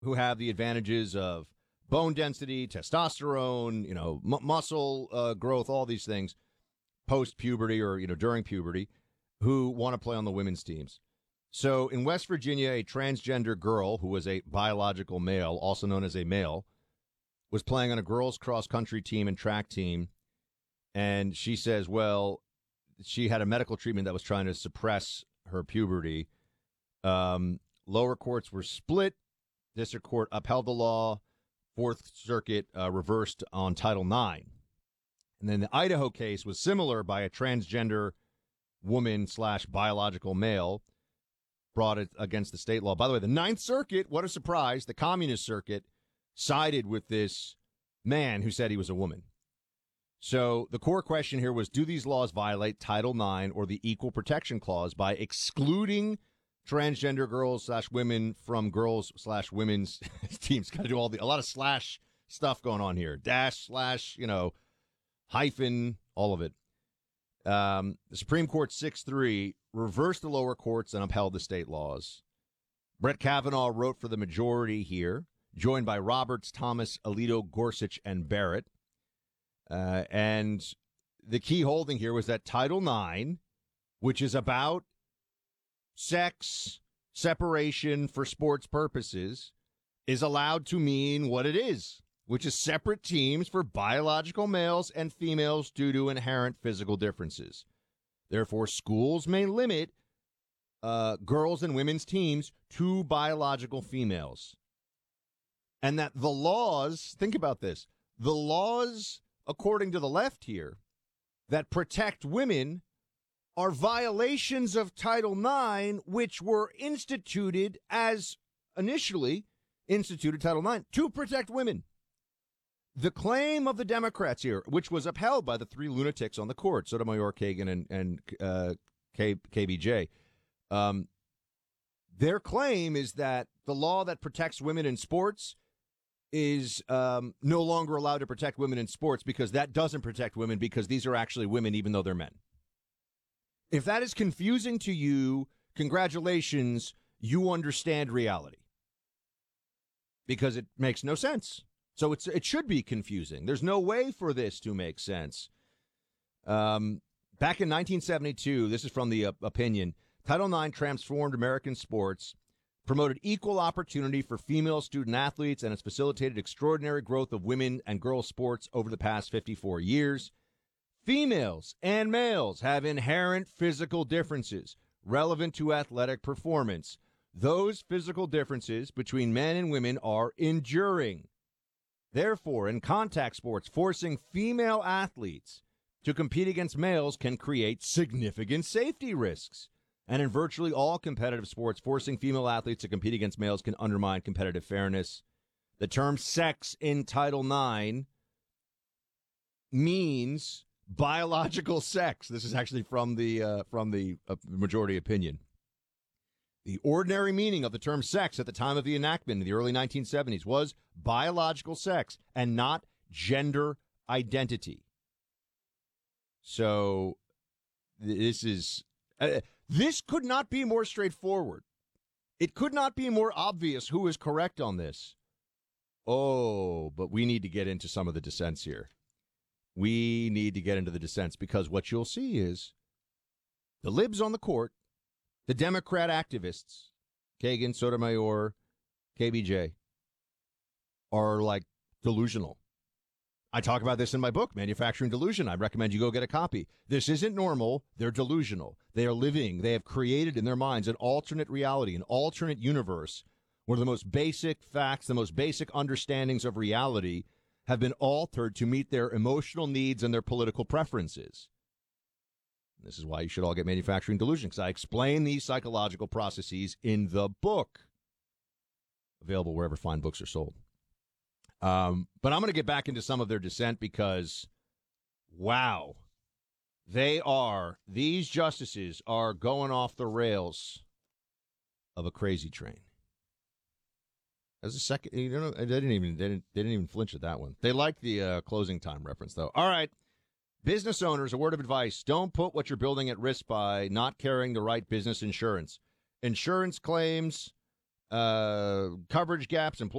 who have the advantages of bone density, testosterone, muscle growth, all these things post puberty or during puberty, who want to play on the women's teams. So in West Virginia, a transgender girl who was a biological male, also known as a male, was playing on a girls' cross-country team and track team. And she says, well, she had a medical treatment that was trying to suppress her puberty. Lower courts were split. District Court upheld the law. Fourth Circuit reversed on Title IX. And then the Idaho case was similar by a transgender woman / biological male, brought it against the state law. By the way, the Ninth Circuit, what a surprise, the Communist Circuit, sided with this man who said he was a woman. So the core question here was, do these laws violate Title IX or the Equal Protection Clause by excluding transgender girls / women from girls / women's teams? Got to do a lot of slash stuff going on here. Dash, slash, hyphen, all of it. The Supreme Court 6-3 reversed the lower courts and upheld the state laws. Brett Kavanaugh wrote for the majority here, joined by Roberts, Thomas, Alito, Gorsuch, and Barrett. And the key holding here was that Title IX, which is about sex separation for sports purposes, is allowed to mean what it is, which is separate teams for biological males and females due to inherent physical differences. Therefore, schools may limit girls' and women's teams to biological females. And that the laws, think about this, the laws, according to the left here, that protect women are violations of Title IX, which were instituted as initially instituted Title IX to protect women. The claim of the Democrats here, which was upheld by the three lunatics on the court, Sotomayor, Kagan, and KBJ, their claim is that the law that protects women in sports is no longer allowed to protect women in sports because that doesn't protect women because these are actually women even though they're men. If that is confusing to you, congratulations, you understand reality. Because it makes no sense. So it should be confusing. There's no way for this to make sense. Back in 1972, this is from the opinion, Title IX transformed American sports, promoted equal opportunity for female student athletes, and has facilitated extraordinary growth of women and girls sports over the past 54 years. Females and males have inherent physical differences relevant to athletic performance. Those physical differences between men and women are enduring. Therefore, in contact sports, forcing female athletes to compete against males can create significant safety risks. And in virtually all competitive sports, forcing female athletes to compete against males can undermine competitive fairness. The term sex in Title IX means biological sex. This is actually from the majority opinion. The ordinary meaning of the term sex at the time of the enactment in the early 1970s was biological sex and not gender identity. So this could not be more straightforward. It could not be more obvious who is correct on this. Oh, but we need to get into some of the dissents here. We need to get into the dissents because what you'll see is the libs on the court, the Democrat activists, Kagan, Sotomayor, KBJ, are like delusional. I talk about this in my book, Manufacturing Delusion. I recommend you go get a copy. This isn't normal. They're delusional. They are living. They have created in their minds an alternate reality, an alternate universe where the most basic facts, the most basic understandings of reality have been altered to meet their emotional needs and their political preferences. This is why you should all get Manufacturing Delusion, because I explain these psychological processes in the book. Available wherever fine books are sold. But I'm going to get back into some of their dissent because, wow, these justices are going off the rails of a crazy train. As a second, they didn't even flinch at that one. They liked the closing time reference, though. All right. Business owners, a word of advice. Don't put what you're building at risk by not carrying the right business insurance. Insurance claims coverage gaps,